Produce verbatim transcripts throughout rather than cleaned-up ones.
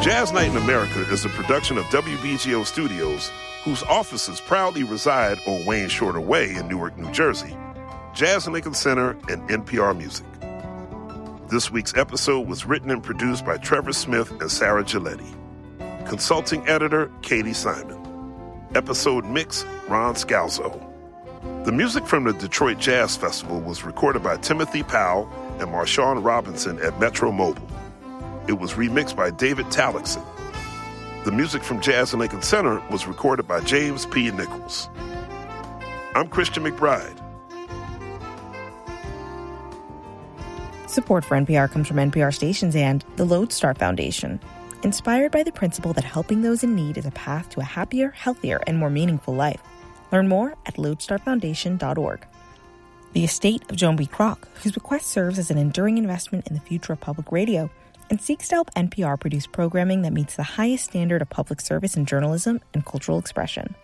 Jazz Night in America is a production of W B G O Studios, whose offices proudly reside on Wayne Shorter Way in Newark, New Jersey, Jazz Lincoln Center, and N P R Music. This week's episode was written and produced by Trevor Smith and Sarah Giletti. Consulting editor, Katie Simon. Episode mix, Ron Scalzo. The music from the Detroit Jazz Festival was recorded by Timothy Powell and Marshawn Robinson at Metro Mobile. It was remixed by David Talixon. The music from Jazz and Lincoln Center was recorded by James P. Nichols. I'm Christian McBride. Support for N P R comes from N P R stations and the Lodestar Foundation, inspired by the principle that helping those in need is a path to a happier, healthier, and more meaningful life. Learn more at lodestar foundation dot org. The estate of Joan B. Kroc, whose bequest serves as an enduring investment in the future of public radio and seeks to help N P R produce programming that meets the highest standard of public service in journalism and cultural expression.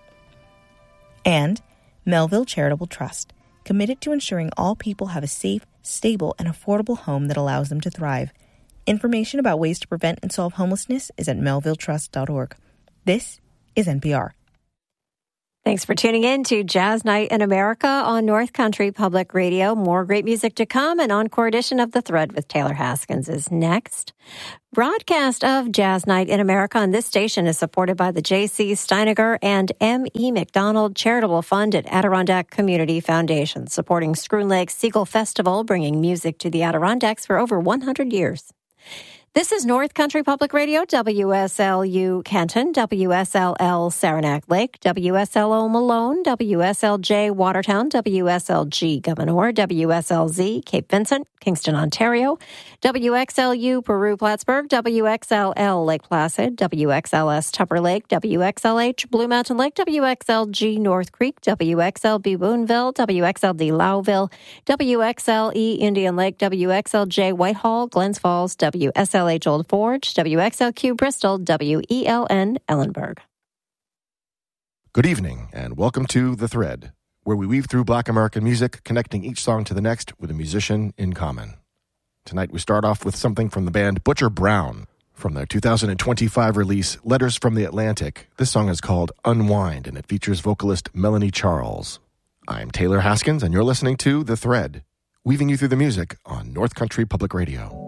And Melville Charitable Trust, committed to ensuring all people have a safe, stable, and affordable home that allows them to thrive. Information about ways to prevent and solve homelessness is at melville trust dot org. This is N P R. Thanks for tuning in to Jazz Night in America on North Country Public Radio. More great music to come. An encore edition of The Thread with Taylor Haskins is next. Broadcast of Jazz Night in America on this station is supported by the J C. Steiniger and M E. McDonald Charitable Fund at Adirondack Community Foundation, supporting Schroon Lake Seagull Festival, bringing music to the Adirondacks for over one hundred years. This is North Country Public Radio, W S L U Kenton, W S L L Saranac Lake, W S L O Malone, W S L J Watertown, W S L G Gouverneur, W S L Z Cape Vincent, Kingston, Ontario, W X L U Peru Plattsburgh, W X L L Lake Placid, W X L S Tupper Lake, W X L H Blue Mountain Lake, W X L G North Creek, W X L B Boonville, W X L D Lowville, W X L E Indian Lake, W X L J Whitehall, Glens Falls, W S L H Old Forge, W X L Q Bristol, W E L N Ellenburg. Good evening, and welcome to The Thread, where we weave through Black American music, connecting each song to the next with a musician in common. Tonight we start off with something from the band Butcher Brown. From their two thousand twenty-five release, Letters from the Atlantic, this song is called Unwind, and it features vocalist Melanie Charles. I'm Taylor Haskins, and you're listening to The Thread, weaving you through the music on North Country Public Radio.